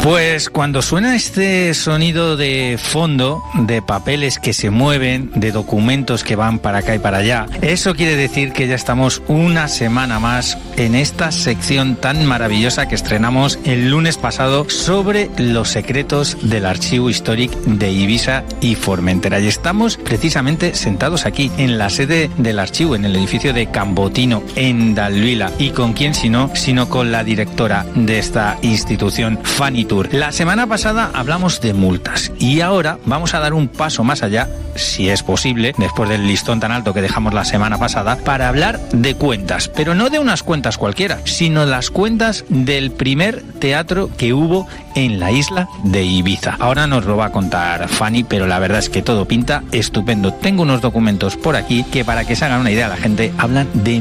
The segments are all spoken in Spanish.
Pues cuando suena este sonido de fondo, de papeles que se mueven, de documentos que van para acá y para allá, eso quiere decir que ya estamos una semana más en esta sección tan maravillosa que estrenamos el lunes pasado sobre los secretos del Archivo Històric de Ibiza y Formentera. Y estamos precisamente sentados aquí en la sede del archivo, en el edificio de Can Botino, en Dalvila. ¿Y con quién sino con la directora de esta institución, Fanny Tour? La semana pasada hablamos de multas y ahora vamos a dar un paso más allá, si es posible, después del listón tan alto que dejamos la semana pasada, para hablar de cuentas, pero no de unas cuentas cualquiera, sino las cuentas del primer teatro que hubo en la isla de Ibiza. Ahora nos lo va a contar Fanny, pero la verdad es que todo pinta estupendo. Tengo unos documentos por aquí que, para que se hagan una idea la gente, hablan de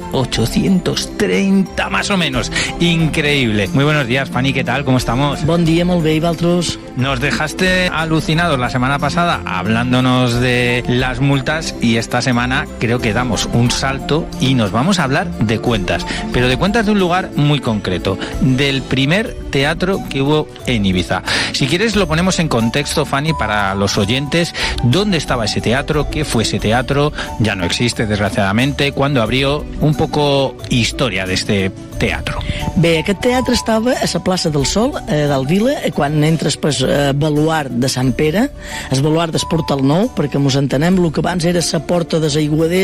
1830 más o menos. Increíble. Muy buenos días, Fanny, ¿qué tal? ¿Cómo estamos? Bon dia, molt bé, i vosaltres? Nos dejaste alucinados la semana pasada hablándonos de las multas y esta semana creo que damos un salto y nos vamos a hablar de cuentas, pero de cuentas de un lugar muy concreto, del primer teatro que hubo en Ibiza. Si quieres lo ponemos en contexto, Fanny, para los oyentes. ¿Dónde estaba ese teatro? ¿Qué fue ese teatro? Ya no existe, desgraciadamente. ¿Cuándo abrió? Un poco historia de este teatro. Bé, aquest teatre estava a la plaça del Sol, d'Alvila, quan entres pel baluard de Sant Pere, el baluard del Portal Nou, perquè mos entenem, el que abans era la porta dels Aiguaders,